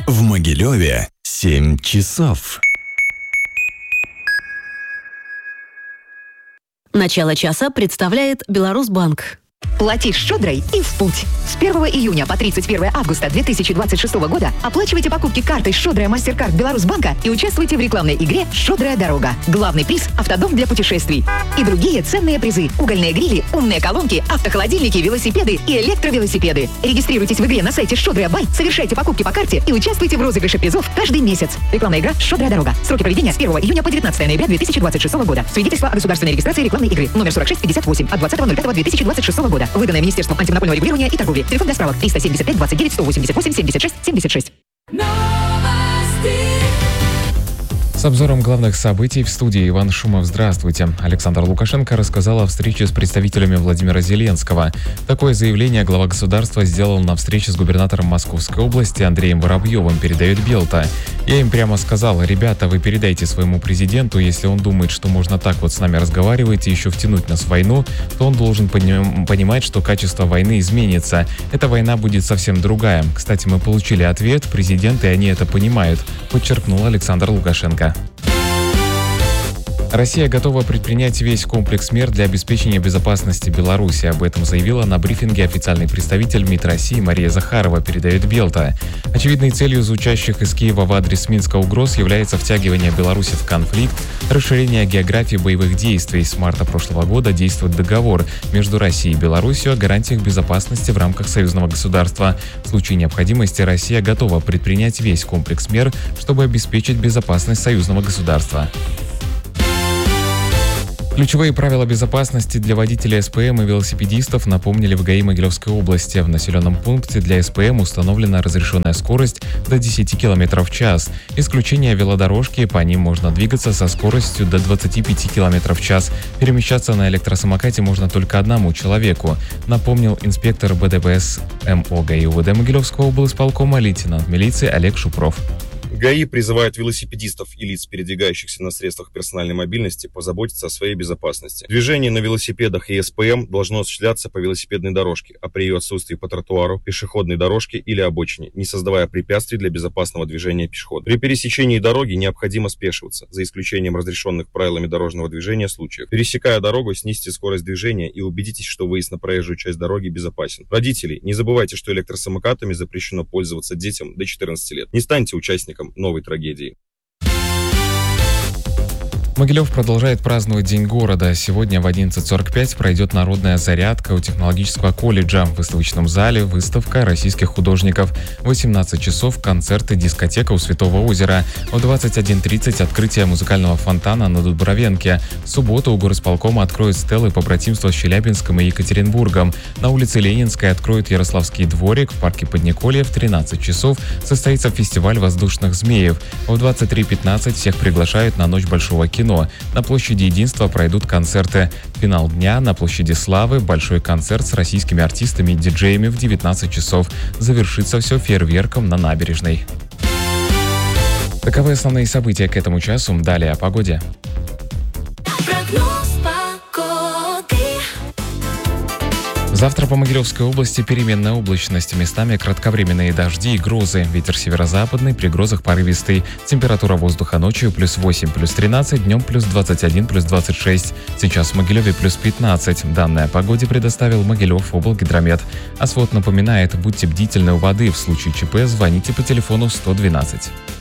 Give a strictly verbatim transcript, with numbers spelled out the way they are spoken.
В Могилеве семь часов. Начало часа представляет Беларусьбанк. Плати с «Щедрой» и в путь. С первого июня по тридцать первое августа две тысячи двадцать шестого года оплачивайте покупки картой «Щедрая Мастеркард Беларусьбанка» и участвуйте в рекламной игре «Щедрая дорога». Главный приз – автодом для путешествий. И другие ценные призы – угольные грили, умные колонки, автохолодильники, велосипеды и электровелосипеды. Регистрируйтесь в игре на сайте «Щедрая Бай», совершайте покупки по карте и участвуйте в розыгрыше призов каждый месяц. Рекламная игра «Щедрая дорога». Сроки проведения с первого июня по девятнадцатое ноября две тысячи двадцать шестого года. Свидетельство о государственной регистрации рекламной игры. Номер сорок шесть пятьдесят восемь от двадцатого ноль пятого две тысячи двадцать шестого года. Выданное Министерством антимонопольного регулирования и торговли. Телефон для справок триста семьдесят пять двадцать девять сто восемьдесят восемь семьдесят шесть семьдесят шесть. С обзором главных событий в студии Иван Шумов. Здравствуйте. Александр Лукашенко рассказал о встрече с представителями Владимира Зеленского. Такое заявление глава государства сделал на встрече с губернатором Московской области Андреем Воробьевым, передает Белта. Я им прямо сказал: ребята, вы передайте своему президенту, если он думает, что можно так вот с нами разговаривать и еще втянуть нас в войну, то он должен пони- понимать, что качество войны изменится. Эта война будет совсем другая. Кстати, мы получили ответ, президент, и они это понимают, подчеркнул Александр Лукашенко. Россия готова предпринять весь комплекс мер для обеспечения безопасности Беларуси. Об этом заявила на брифинге официальный представитель МИД России Мария Захарова, передает Белта. Очевидной целью звучащих из Киева в адрес Минска угроз является втягивание Беларуси в конфликт, расширение географии боевых действий. С марта прошлого года действует договор между Россией и Беларусью о гарантиях безопасности в рамках союзного государства. В случае необходимости Россия готова предпринять весь комплекс мер, чтобы обеспечить безопасность союзного государства. Ключевые правила безопасности для водителей СПМ и велосипедистов напомнили в ГАИ Могилевской области. В населенном пункте для СПМ установлена разрешенная скорость до десять километров в час. Исключение велодорожки, по ним можно двигаться со скоростью до двадцать пять километров в час. Перемещаться на электросамокате можно только одному человеку, напомнил инспектор БДПС МО ГАИ УВД Могилевского облсполкома лейтенант милиции Олег Шупров. ГАИ призывает велосипедистов и лиц, передвигающихся на средствах персональной мобильности, позаботиться о своей безопасности. Движение на велосипедах и СПМ должно осуществляться по велосипедной дорожке, а при ее отсутствии по тротуару, пешеходной дорожке или обочине, не создавая препятствий для безопасного движения пешеходов. При пересечении дороги необходимо спешиваться, за исключением разрешенных правилами дорожного движения случаев. Пересекая дорогу, снизьте скорость движения и убедитесь, что выезд на проезжую часть дороги безопасен. Родители, не забывайте, что электросамокатами запрещено пользоваться детям до четырнадцати лет. Не станьте участником новой трагедии. Могилев продолжает праздновать День города. Сегодня в одиннадцать сорок пять пройдет народная зарядка у технологического колледжа. В выставочном зале выставка российских художников. В восемнадцать часов концерты, дискотека у Святого озера. В двадцать один тридцать открытие музыкального фонтана на Дубровенке. В субботу у горосполкома откроют стелы по братимству с Челябинском и Екатеринбургом. На улице Ленинской откроют Ярославский дворик. В парке Подниколье в тринадцать часов состоится фестиваль воздушных змеев. В двадцать три пятнадцать всех приглашают на Ночь большого кино. На площади Единства пройдут концерты. Финал дня на площади Славы, большой концерт с российскими артистами и диджеями в девятнадцать часов. Завершится все фейерверком на набережной. Таковы основные события к этому часу. Далее о погоде. Завтра по Могилевской области переменная облачность, местами кратковременные дожди и грозы. Ветер северо-западный, при грозах порывистый. Температура воздуха ночью плюс восемь, плюс тринадцать, днем плюс двадцать один, плюс двадцать шесть. Сейчас в Могилеве плюс пятнадцать. Данные о погоде предоставил Могилев облгидромет. А свод напоминает, будьте бдительны у воды. В случае ЧП звоните по телефону сто двенадцать.